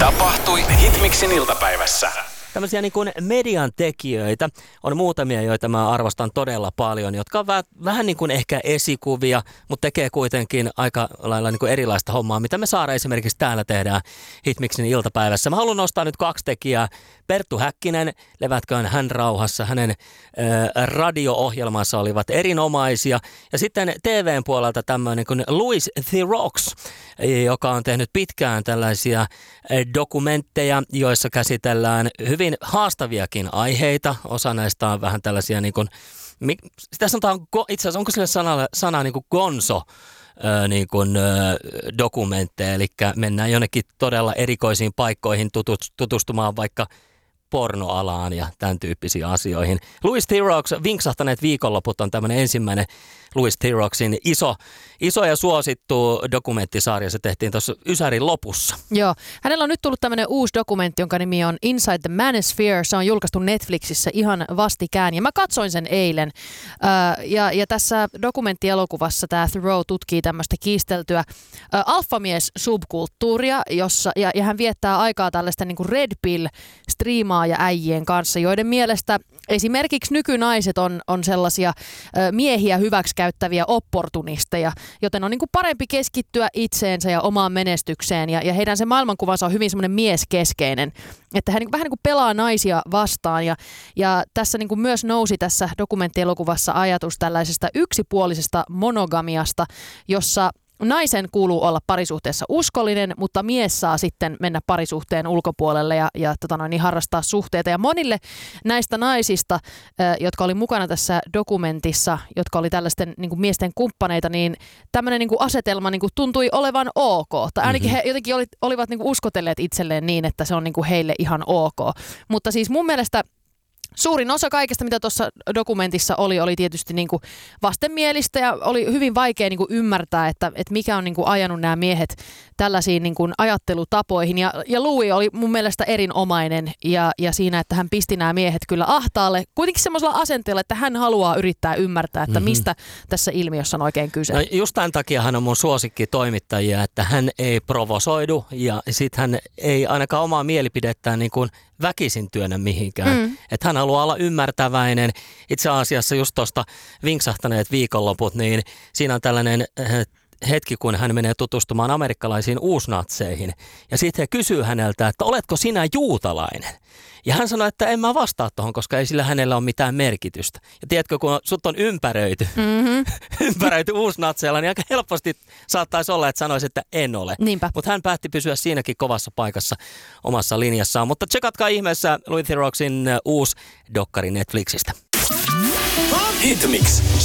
Tapahtui Hitmixin iltapäivässä. Tämmöisiä niin kuin median tekijöitä on muutamia, joita mä arvostan todella paljon, jotka on vähän niin kuin ehkä esikuvia, mutta tekee kuitenkin aika lailla niin kuin erilaista hommaa, mitä me Saara esimerkiksi täällä tehdään Hitmixin iltapäivässä. Mä haluan nostaa nyt 2 tekijää. Perttu Häkkinen, levätköön hän rauhassa, hänen radio-ohjelmansa olivat erinomaisia. Ja sitten TVn puolelta tämmöinen kuin Louis Theroux, joka on tehnyt pitkään tällaisia dokumentteja, joissa käsitellään hyvin haastaviakin aiheita. Osa näistä on vähän tällaisia niin kuin, sitä sanotaan itse asiassa, onko sille sana niin kuin gonzo niin kuin dokumentteja, eli mennään jonnekin todella erikoisiin paikkoihin tutustumaan vaikka pornoalaan ja tämän tyyppisiin asioihin. Louis Theroux, Vinksahtaneet viikonloput on tämmöinen ensimmäinen Louis Therouxin iso ja suosittu dokumenttisarja. Se tehtiin tuossa Ysärin lopussa. Joo. Hänellä on nyt tullut tämmöinen uusi dokumentti, jonka nimi on Inside the Manosphere. Se on julkaistu Netflixissä ihan vastikään ja mä katsoin sen eilen. Ja tässä dokumenttielokuvassa tämä Theroux tutkii tämmöistä kiisteltyä alfamies-subkulttuuria, ja hän viettää aikaa tällaisten niin kuin red pill striimaaja äijien kanssa, joiden mielestä esimerkiksi nykynaiset on sellaisia miehiä hyväksikäyttäviä opportunisteja, joten on niin kuin parempi keskittyä itseensä ja omaan menestykseen, ja heidän se maailmankuvansa on hyvin semmoinen mieskeskeinen, että hän vähän niin kuin pelaa naisia vastaan, ja tässä niin kuin myös nousi tässä dokumenttielokuvassa ajatus tällaisesta yksipuolisesta monogamiasta, jossa naisen kuuluu olla parisuhteessa uskollinen, mutta mies saa sitten mennä parisuhteen ulkopuolelle ja harrastaa suhteita. Ja monille näistä naisista, jotka oli mukana tässä dokumentissa, jotka oli tällaisten niin kuin miesten kumppaneita, niin tämmöinen niin kuin asetelma niin kuin tuntui olevan ok. Tai ainakin he jotenkin olivat niin kuin uskotelleet itselleen niin, että se on niin kuin heille ihan ok. Mutta siis mun mielestä suurin osa kaikesta, mitä tuossa dokumentissa oli tietysti niin kuin vastenmielistä, ja oli hyvin vaikea niin kuin ymmärtää, että mikä on niin kuin ajanut nämä miehet tällaisiin niin kuin ajattelutapoihin. Ja Louis oli mun mielestä erinomainen ja siinä, että hän pisti nämä miehet kyllä ahtaalle, kuitenkin semmoisella asenteella, että hän haluaa yrittää ymmärtää, että mistä tässä ilmiössä on oikein kyse. No just tämän takia hän on mun suosikkitoimittajia, että hän ei provosoidu ja sitten hän ei ainakaan omaa mielipidettään niin kuin väkisin työnnä mihinkään. Että hän haluaa olla ymmärtäväinen. Itse asiassa just tuosta Vinksahtaneet viikonloput, niin siinä on tällainen hetki, kun hän menee tutustumaan amerikkalaisiin uusnatseihin. Ja sitten he kysyy häneltä, että oletko sinä juutalainen? Ja hän sanoi, että en mä vastaa tuohon, koska ei sillä hänellä ole mitään merkitystä. Ja tiedätkö, kun sut on ympäröity uusnatseilla, niin aika helposti saattaisi olla, että sanoisi, että en ole. Mutta hän päätti pysyä siinäkin kovassa paikassa omassa linjassaan. Mutta tsekatkaa ihmeessä Louis Therouxin uusi dokkari Netflixistä. Hitmix.